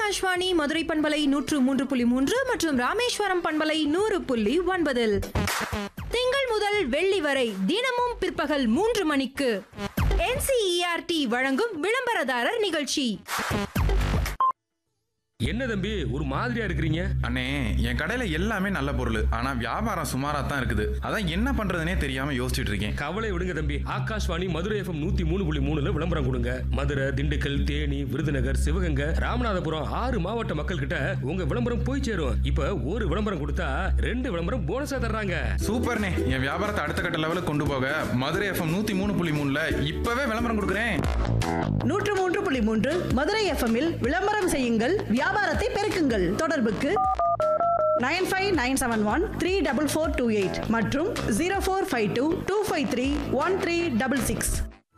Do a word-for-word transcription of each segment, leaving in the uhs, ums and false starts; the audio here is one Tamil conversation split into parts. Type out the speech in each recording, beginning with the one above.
ஆகாஷ்வாணி மதுரை பண்பலை நூற்று மூன்று புள்ளி மூன்று மற்றும் ராமேஸ்வரம் பண்பலை நூறு புள்ளி ஒன்பதில் திங்கள் முதல் வெள்ளி வரை தினமும் பிற்பகல் மூன்று மணிக்கு N C E R D வழங்கும் விளம்பரதாரர் நிகழ்ச்சி. என்ன தம்பி ஒரு மாதிரியா இருக்கிறீங்க? அண்ணே, என் கடையில எல்லாமே நல்ல பொருள், ஆனா வியாபாரம் சுமாரா தான் இருக்குது. அதான் என்ன பண்றதுனே தெரியாம யோசிச்சுட்டு இருக்கேன். கவலை விடுங்க தம்பி, ஆகாஷ்வாணி மதுரை எஃப்எம் நூத்தி மூணு புள்ளி மூணுல விளம்பரம் கொடுங்க. மதுரை, திண்டுக்கல், தேனி, விருதுநகர், சிவகங்கை, ராமநாதபுரம் ஆறு மாவட்ட மக்கள் கிட்ட உங்க விளம்பரம் போய் சேரும். இப்ப ஒரு விளம்பரம் கொடுத்தா ரெண்டு விளம்பரம் போனஸா தர்றாங்க. சூப்பர்ண்ணே, என் வியாபாரத்தை அடுத்த கட்ட லெவலுக்கு கொண்டு போக மதுரை எஃப்எம் நூத்தி மூணு புள்ளி மூணுல இப்பவே விளம்பரம் கொடுக்குறேன். நூற்று மூன்று புள்ளி மூன்று மதுரை எஃப்எம்மில் விளம்பரம் செய்யுங்கள், வியாபாரத்தை பெருக்குங்கள். தொடர்புக்கு nine five nine seven one three double four two eight மற்றும் zero four five two two five three one three double six.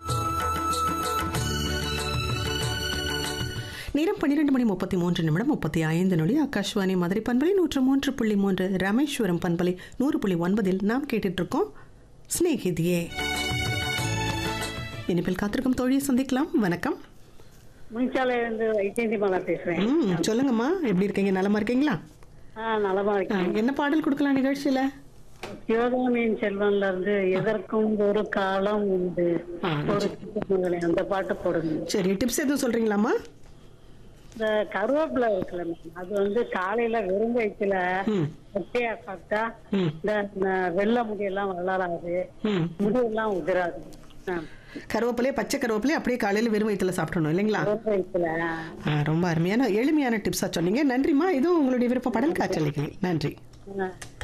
நேரம் பன்னிரண்டு மணி முப்பத்தி மூன்று நிமிடம் முப்பத்தி ஐந்து நொடி. ஆகாஷ்வாணி மதுரை பண்பலை நூற்று மூன்று புள்ளி மூன்று ராமேஸ்வரம் பண்பலை நூறு புள்ளி ஒன்பதில் நாம் கேட்டுட்டு இருக்கோம் ஸ்நேகிதியே. இனிப்பில் காத்திருக்கும் தோழியை சந்திக்கலாம். வணக்கம். முன்சாலையிலிருந்து வைஜெயந்தி மாலா பேசுறேன். ம் சொல்லுங்கம்மா, எப்படி இருக்கீங்க? நலமா இருக்கீங்களா? ஆ நலமா இருக்கேன். என்ன பாடல் கொடுக்கலாம் நிகழ்ச்சியில? சிவகாமியின் செல்வன்ல இருந்து எதற்கும் ஒரு காலம் உண்டு ஒரு சித்தமகளே, அந்த பாட்டு போடுங்க. சரி, டிப்ஸ் எதுவும் சொல்றீங்களாம்மா? இந்த கருவேப்பிலை இருக்குல்ல மேம், அது வந்து காலையில வெறும் வயிற்றுல ஒட்டையா சாப்பிட்டா இந்த வெள்ளை முடியெல்லாம் வளராது, முடியெல்லாம் உதிராது. கருவேப்பிலையே பச்சை கருவேப்பிலையே அப்படியே காலையில் வெறும் வயிற்றுல சாப்பிடணும் இல்லைங்களா? ரொம்ப அருமையான எளிமையான டிப்ஸா சொன்னீங்க. நன்றிம்மா. இதுவும் உங்களுடைய விருப்ப பாடல் காற்றளிக்கிறேன். நன்றி.